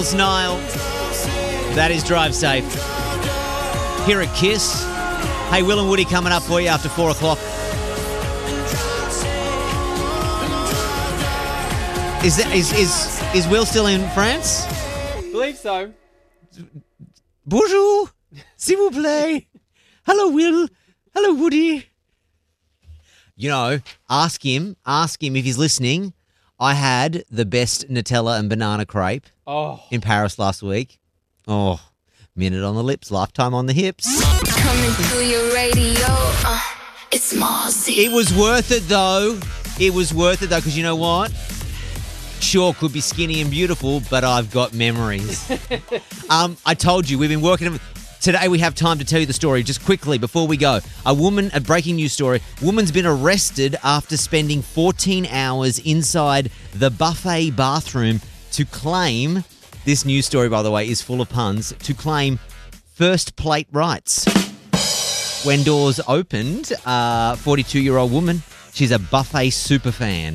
Nile. That is Drive Safe. Here at Kiss. Hey, Will and Woody coming up for you after 4 o'clock. Is Will still in France? Believe so. Bonjour. S'il vous plaît. Hello, Will. Hello, Woody. You know, ask him if he's listening. I had the best Nutella and banana crepe in Paris last week. Oh, minute on the lips, lifetime on the hips. Coming through your radio, it's Mozzie. It was worth it, though. Because you know what? Sure, could be skinny and beautiful, but I've got memories. I told you, we've been working... Today we have time to tell you the story. Just quickly, before we go. A breaking news story. Woman's been arrested after spending 14 hours inside the buffet bathroom to claim... This news story, by the way, is full of puns. To claim first plate rights. When doors opened, 42-year-old woman, she's a buffet super fan.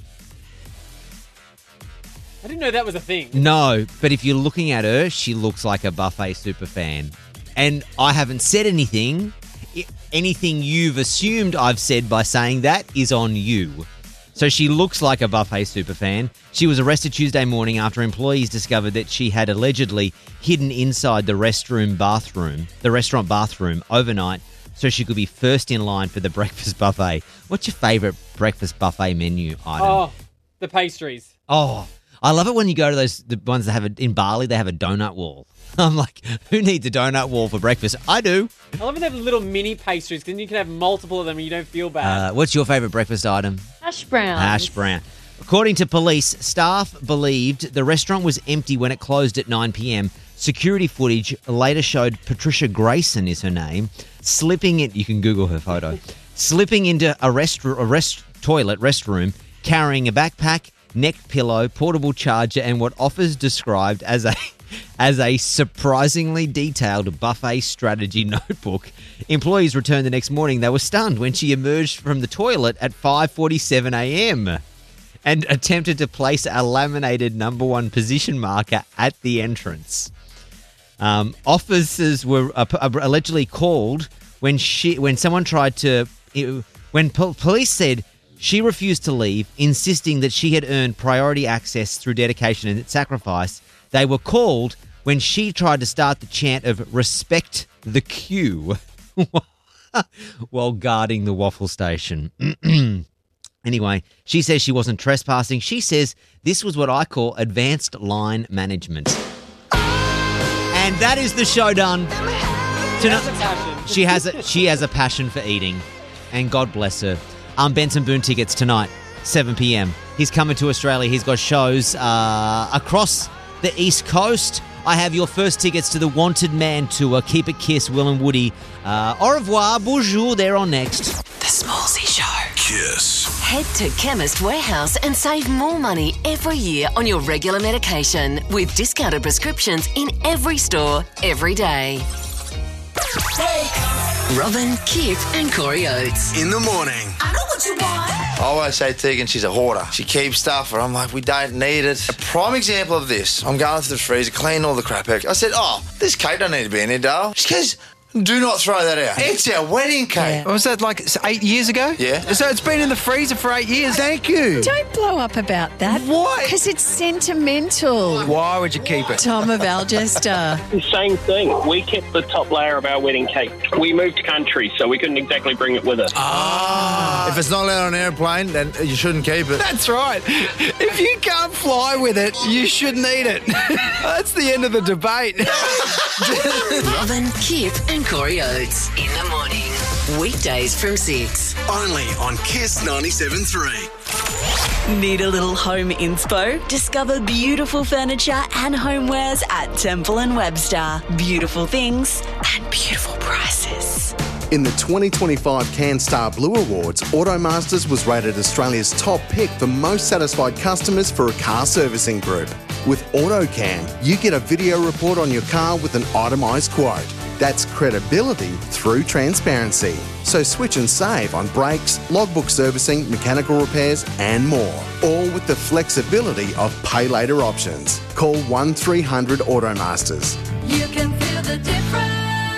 I didn't know that was a thing. No, but if you're looking at her, she looks like a buffet super fan. And I haven't said anything. Anything you've assumed I've said by saying that is on you. So she looks like a buffet super fan. She was arrested Tuesday morning after employees discovered that she had allegedly hidden inside the restaurant bathroom overnight so she could be first in line for the breakfast buffet. What's your favourite breakfast buffet menu item? Oh, the pastries. Oh, I love it when you go to the ones that have in Bali, they have a donut wall. I'm like, who needs a donut wall for breakfast? I do. I love when they have little mini pastries because then you can have multiple of them and you don't feel bad. What's your favourite breakfast item? Hash browns. Hash brown. According to police, staff believed the restaurant was empty when it closed at 9 p.m. Security footage later showed Patricia Grayson is her name, you can Google her photo, slipping into a restroom, carrying a backpack, neck pillow, portable charger, and what offers described as a surprisingly detailed buffet strategy notebook. Employees returned the next morning. They were stunned when she emerged from the toilet at 5:47 a.m. and attempted to place a laminated number 1 position marker at the entrance. Officers were allegedly called when someone tried to... When police said she refused to leave, insisting that she had earned priority access through dedication and sacrifice. They were called when she tried to start the chant of respect the queue while guarding the waffle station. Anyway, she says she wasn't trespassing. She says this was what I call advanced line management. And that is the show done. She has a passion for eating, and God bless her. Benson Boone tickets tonight, 7 p.m. He's coming to Australia. He's got shows across the East Coast. I have your first tickets to the Wanted Man tour. Keep it Kiss, Will and Woody. Au revoir, bonjour, they're on next. The Smallsy Show. Kiss. Head to Chemist Warehouse and save more money every year on your regular medication with discounted prescriptions in every store, every day. Robin, Kip and Corey Oates. In the morning. I know what you want. I always say Tegan, she's a hoarder. She keeps stuff, and I'm like, we don't need it. A prime example of this, I'm going to the freezer, clean all the crap out. I said, this cake don't need to be in here, Dale. She goes, do not throw that out. It's our wedding cake. Was that like 8 years ago? Yeah. So it's been in the freezer for 8 years. Thank you. Don't blow up about that. Why? Because it's sentimental. Why would you keep it? Tom of Algester. Same thing. We kept the top layer of our wedding cake. We moved country, so we couldn't exactly bring it with us. If it's not allowed on an airplane, then you shouldn't keep it. That's right. If you can't fly with it, you shouldn't eat it. That's the end of the debate. Robin, Kip and Corey Oates. In the morning. Weekdays from 6. Only on Kiss 97.3. Need a little home inspo? Discover beautiful furniture and homewares at Temple & Webster. Beautiful things and beautiful prices. In the 2025 CanStar Blue Awards, Automasters was rated Australia's top pick for most satisfied customers for a car servicing group. With AutoCam, you get a video report on your car with an itemised quote. That's credibility through transparency. So switch and save on brakes, logbook servicing, mechanical repairs and more. All with the flexibility of pay later options. Call 1300 Automasters. You can feel the difference.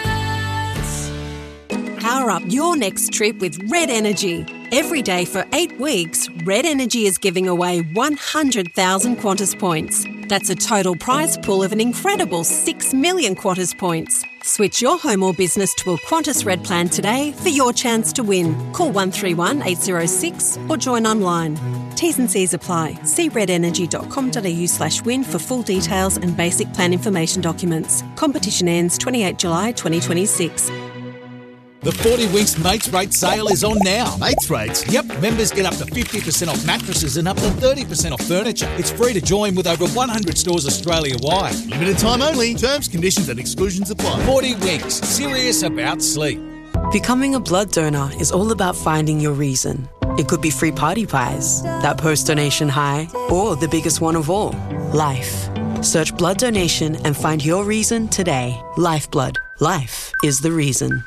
Power up your next trip with Red Energy. Every day for 8 weeks, Red Energy is giving away 100,000 Qantas points. That's a total prize pool of an incredible 6 million Qantas points. Switch your home or business to a Qantas Red plan today for your chance to win. Call 131 806 or join online. T's and C's apply. See redenergy.com.au/win for full details and basic plan information documents. Competition ends 28 July 2026. The 40 Winks Mates Rate sale is on now. Mates Rates? Yep. Members get up to 50% off mattresses and up to 30% off furniture. It's free to join with over 100 stores Australia-wide. Limited time only. Terms, conditions and exclusions apply. 40 Winks. Serious about sleep. Becoming a blood donor is all about finding your reason. It could be free party pies, that post-donation high, or the biggest one of all, life. Search blood donation and find your reason today. Lifeblood. Life is the reason.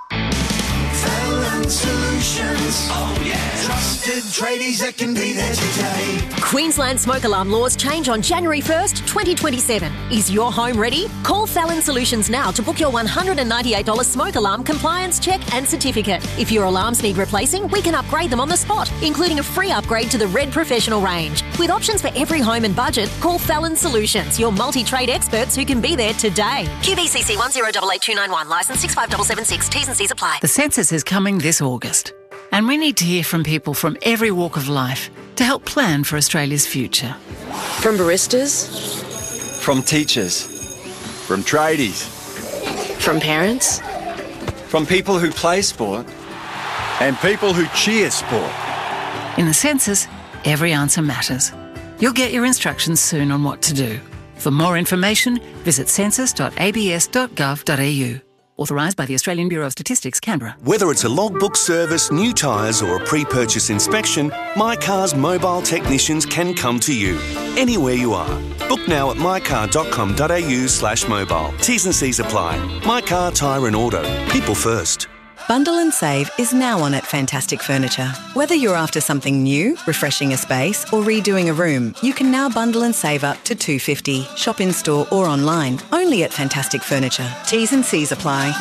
Solutions. Oh yeah. Trusted tradies that can be there today. Queensland smoke alarm laws change on January 1st, 2027. Is your home ready? Call Fallon Solutions now to book your $198 smoke alarm compliance check and certificate. If your alarms need replacing, we can upgrade them on the spot, including a free upgrade to the Red Professional range. With options for every home and budget, call Fallon Solutions, your multi-trade experts who can be there today. QBCC 1088291, licence 65776, T's and C's apply. The census is coming this August, and we need to hear from people from every walk of life to help plan for Australia's future. From baristas, from teachers, from tradies, from parents, from people who play sport, and people who cheer sport. In the census, every answer matters. You'll get your instructions soon on what to do. For more information, visit census.abs.gov.au. Authorised by the Australian Bureau of Statistics, Canberra. Whether it's a logbook service, new tyres or a pre-purchase inspection, My Car's mobile technicians can come to you, anywhere you are. Book now at mycar.com.au/mobile. T's and C's apply. My Car, Tyre and Auto. People first. Bundle and Save is now on at Fantastic Furniture. Whether you're after something new, refreshing a space or redoing a room, you can now bundle and save up to $250. Shop in store or online, only at Fantastic Furniture. T's and C's apply.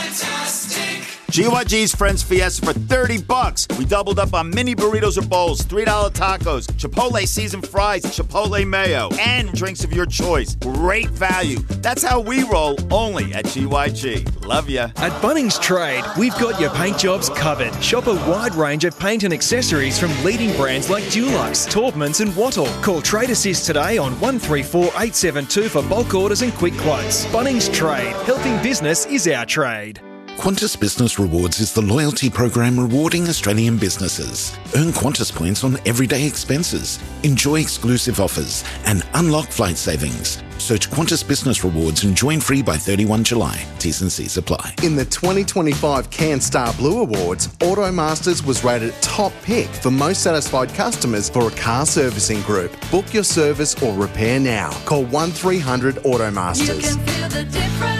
GYG's Friends Fiesta for $30. We doubled up on mini burritos or bowls, $3 tacos, Chipotle seasoned fries, Chipotle mayo, and drinks of your choice. Great value. That's how we roll, only at GYG. Love ya. At Bunnings Trade, we've got your paint jobs covered. Shop a wide range of paint and accessories from leading brands like Dulux, Taubmans and Wattle. Call Trade Assist today on 134 872 for bulk orders and quick quotes. Bunnings Trade. Helping business is our trade. Qantas Business Rewards is the loyalty program rewarding Australian businesses. Earn Qantas points on everyday expenses, enjoy exclusive offers, and unlock flight savings. Search Qantas Business Rewards and join free by 31 July. T's and C's apply. In the 2025 CanStar Blue Awards, Automasters was rated top pick for most satisfied customers for a car servicing group. Book your service or repair now. Call 1300 Automasters. You can feel the difference.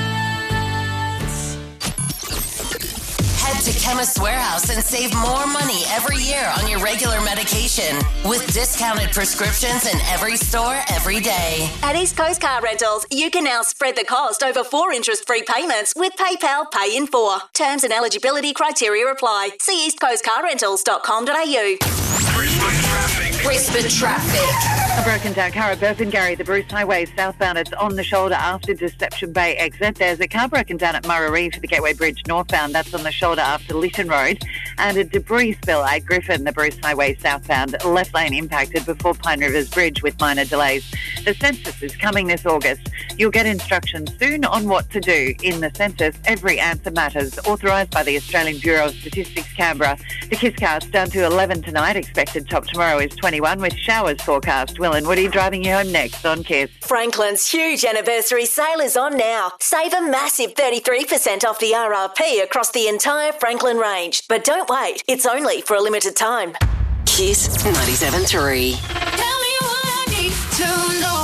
Head to Chemist Warehouse and save more money every year on your regular medication with discounted prescriptions in every store every day. At East Coast Car Rentals, you can now spread the cost over 4 interest-free payments with PayPal Pay in 4. Terms and eligibility criteria apply. See eastcoastcarrentals.com.au. Brisbane traffic. A broken down car at Burpengary, the Bruce Highway southbound. It's on the shoulder after Deception Bay exit. There's a car broken down at Murray for the Gateway Bridge northbound. That's on the shoulder after Lytton Road. And a debris spill at Griffin, the Bruce Highway southbound. Left lane impacted before Pine Rivers Bridge with minor delays. The census is coming this August. You'll get instructions soon on what to do. In the census, every answer matters. Authorised by the Australian Bureau of Statistics, Canberra. The Kisscast down to 11 tonight. Expected top tomorrow is 21 with showers forecast. Will and Woody driving you home next on Kiss. Franklin's huge anniversary sale is on now. Save a massive 33% off the RRP across the entire Franklin range. But don't wait, it's only for a limited time. Kiss 97.3. Tell me what I need to know.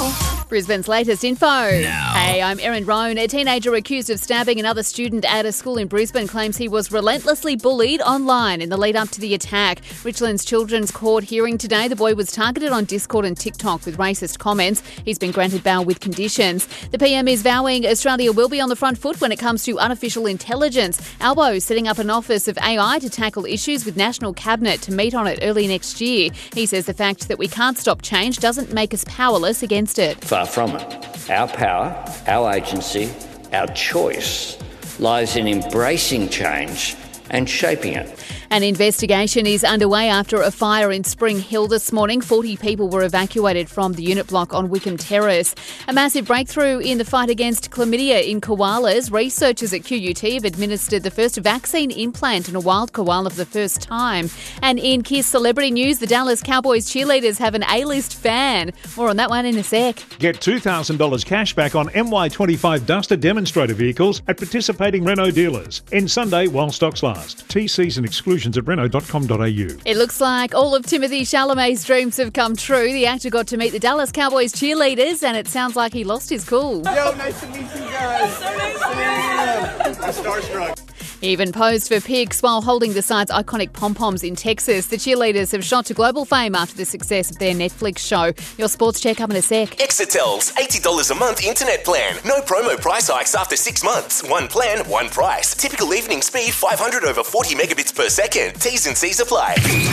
Brisbane's latest info. Hey, I'm Erin Roan. A teenager accused of stabbing another student at a school in Brisbane claims he was relentlessly bullied online in the lead up to the attack. Richlands Children's Court hearing today. The boy was targeted on Discord and TikTok with racist comments. He's been granted bail with conditions. The PM is vowing Australia will be on the front foot when it comes to artificial intelligence. Albo setting up an office of AI to tackle issues with National Cabinet to meet on it early next year. He says the fact that we can't stop change doesn't make us powerless against it. Far from it. Our power, our agency, our choice lies in embracing change and shaping it. An investigation is underway after a fire in Spring Hill this morning. 40 people were evacuated from the unit block on Wickham Terrace. A massive breakthrough in the fight against chlamydia in koalas. Researchers at QUT have administered the first vaccine implant in a wild koala for the first time. And in KISS celebrity news, the Dallas Cowboys cheerleaders have an A-list fan. More on that one in a sec. Get $2,000 cash back on MY25 Duster demonstrator vehicles at participating Renault dealers. End Sunday while stocks last. TCs and exclusions at Renault.com.au. It looks like all of Timothée Chalamet's dreams have come true. The actor got to meet the Dallas Cowboys cheerleaders and it sounds like he lost his cool. Yo, nice to meet you guys. I'm starstruck. He even posed for pics while holding the side's iconic pom-poms in Texas. The cheerleaders have shot to global fame after the success of their Netflix show. Your sports check up in a sec. Exetel's $80 a month internet plan. No promo price hikes after 6 months. One plan, one price. Typical evening speed 500 over 40 megabits per second. T's and C's apply.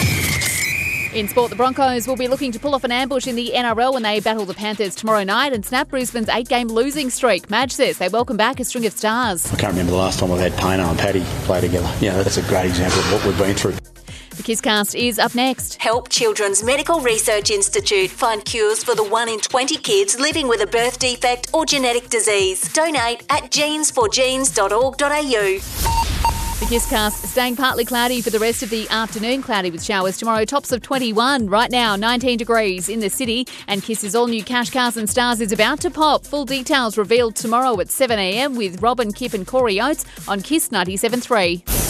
In sport, the Broncos will be looking to pull off an ambush in the NRL when they battle the Panthers tomorrow night and snap Brisbane's 8-game losing streak. Madge says they welcome back a string of stars. I can't remember the last time I've had Payno and Paddy play together. Yeah, that's a great example of what we've been through. The KISScast is up next. Help Children's Medical Research Institute find cures for the 1 in 20 kids living with a birth defect or genetic disease. Donate at genes4genes.org.au. The KISScast staying partly cloudy for the rest of the afternoon. Cloudy with showers tomorrow. Tops of 21. Right now, 19 degrees in the city. And KISS's all-new Cash Cars and Stars is about to pop. Full details revealed tomorrow at 7 a.m. with Robin, Kip and Corey Oates on KISS 97.3.